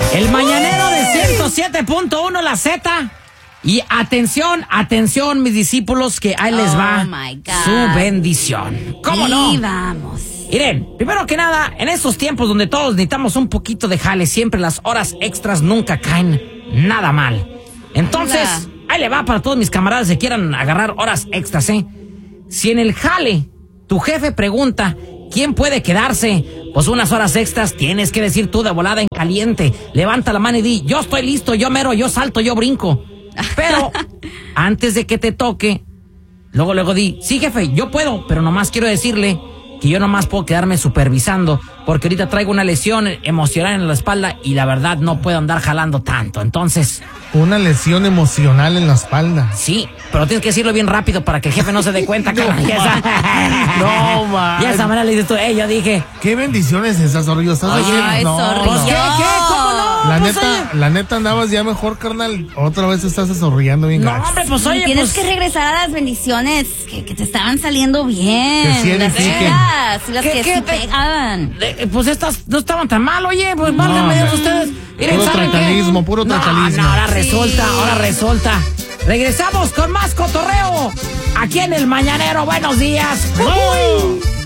El mañanero de 107.1 la Z. Y atención, mis discípulos, que ahí les va su bendición. ¿Cómo no? Y vamos. Miren, primero que nada, en estos tiempos donde todos necesitamos un poquito de jale, siempre las horas extras nunca caen nada mal. Entonces, ahí le va para todos mis camaradas que quieran agarrar horas extras, ¿eh? Si en el jale tu jefe pregunta quién puede quedarse, pues unas horas extras tienes que decir tú de volada en caliente. Levanta la mano y di, yo estoy listo, yo mero, yo salto, yo brinco. Pero antes de que te toque, luego di, sí jefe, yo puedo, pero nomás quiero decirle que yo nomás puedo quedarme supervisando porque ahorita traigo una lesión emocional en la espalda y la verdad no puedo andar jalando tanto. Entonces... Una lesión emocional en la espalda. Sí, pero tienes que decirlo bien rápido para que el jefe no se dé cuenta. No, man. Y esa manera le dices tú, yo dije... Qué bendiciones esas, Zorrillo. ¿Estás Oye, haciendo? Zorrillo. ¿Qué? ¿Cómo no? La neta andabas ya mejor, carnal. Otra vez estás zorrillando bien. No, gacho. hombre, pues oye, Tienes pues... que regresar a las bendiciones que te estaban saliendo bien. Que sí las edifiquen. chidas, las que ¿Qué? sí pegaban. Pues estas no estaban tan mal, oye, pues válgame Dios ustedes. Miren, Puro ¿saben qué? tratalismo, puro tratalismo. No, ahora resulta. Regresamos con más cotorreo aquí en El Mañanero. Buenos días. Uy.